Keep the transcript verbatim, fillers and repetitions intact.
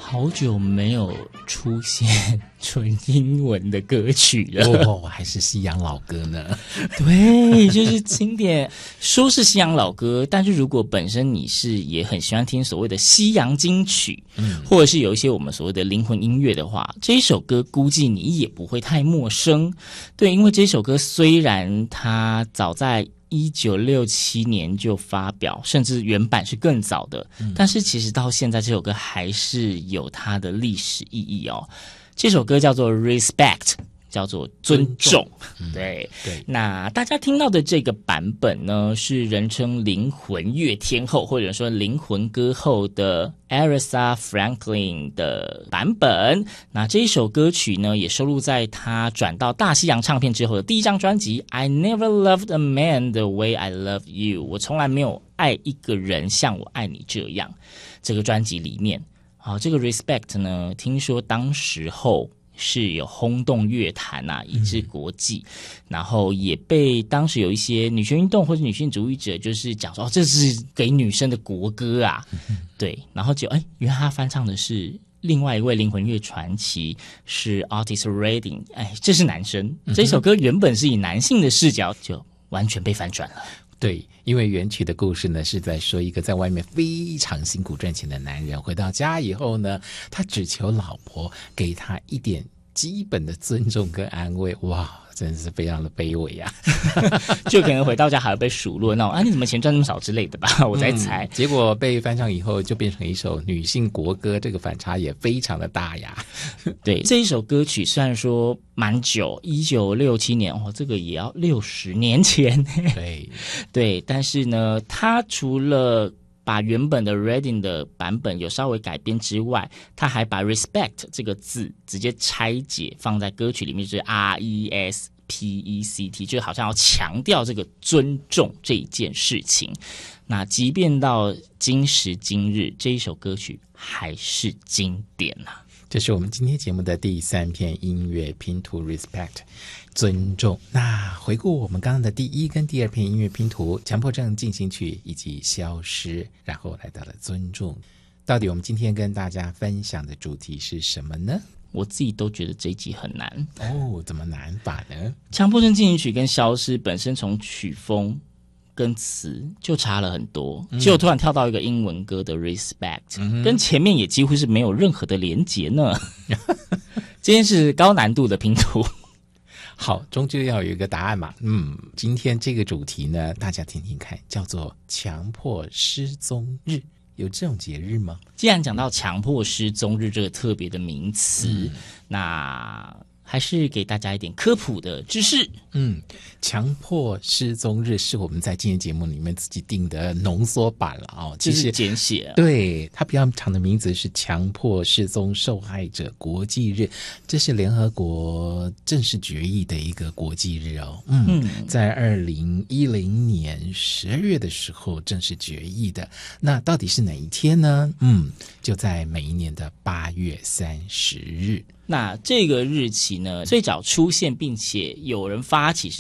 好久没有出现纯英文的歌曲了哦，还是西洋老歌呢。 对，就是经典，说是西洋老歌，但是如果本身你是也很喜欢听所谓的西洋金曲，嗯，或者是有一些我们所谓的灵魂音乐的话，这一首歌估计你也不会太陌生。对，因为这首歌虽然它早在一九六七年就发表，甚至原版是更早的，嗯，但是其实到现在这首歌还是有它的历史意义哦。这首歌叫做 Respect， 叫做尊重，尊重嗯，对对。那大家听到的这个版本呢，是人称灵魂乐天后或者说灵魂歌后的 Aretha Franklin 的版本。那这一首歌曲呢，也收录在她转到大西洋唱片之后的第一张专辑 I Never Loved a Man the Way I Love You， 我从来没有爱一个人像我爱你这样。这个专辑里面好，这个 Respect 呢，听说当时候是有轰动乐坛啊，以至国际，嗯，然后也被当时有一些女权运动或者女性主义者就是讲说，哦，这是给女生的国歌啊，嗯，对，然后就哎，原来他翻唱的是另外一位灵魂乐传奇，是 Otis Redding， 哎，这是男生，嗯，这首歌原本是以男性的视角，就完全被翻转了。 对，因为原曲的故事呢，是在说一个在外面非常辛苦赚钱的男人，回到家以后呢，他只求老婆给他一点基本的尊重跟安慰。哇，真的是非常的卑微啊就可能回到家还要被数落那种啊，你怎么钱赚那么少之类的吧，我在猜， 嗯，结果被翻唱以后就变成一首女性国歌，这个反差也非常的大呀对，这一首歌曲虽然说蛮久，一九六七年哦，这个也要六十年前对对，但是呢，它除了把原本的 Redding 的版本有稍微改编之外，他还把 respect 这个字直接拆解放在歌曲里面，就是 R E S P E C T， 就好像要强调这个尊重这一件事情。那即便到今时今日，这一首歌曲还是经典啊。 这是我们今天节目的第三篇音乐拼图 Respect 尊重。那回顾我们刚刚的第一跟第二篇音乐拼图，强迫症进行曲以及消失，然后来到了尊重。到底我们今天跟大家分享的主题是什么呢？ 我自己都觉得这一集很难哦，怎么难法呢？ 强迫症进行曲跟消失本身从曲风跟词就差了很多，结果突然跳到一个英文歌的 Respect，嗯，跟前面也几乎是没有任何的连结呢今天是高难度的拼图。 好，终究要有一个答案嘛。嗯，今天这个主题呢，大家听听看，叫做强迫失踪日。有这种节日吗？ 既然讲到强迫失踪日这个特别的名词，嗯，那还是给大家一点科普的知识。 嗯，强迫失踪日是我们在今天节目里面自己定的浓缩版了哦， 其实简写， 对，它比较长的名字是强迫失踪受害者国际日，这是联合国正式决议的一个国际日哦。嗯，嗯在二零一零年十二月的时候正式决议的。那到底是哪一天呢？嗯，就在每一年的八月三十日。 那这个日期呢，最早出现并且有人发起是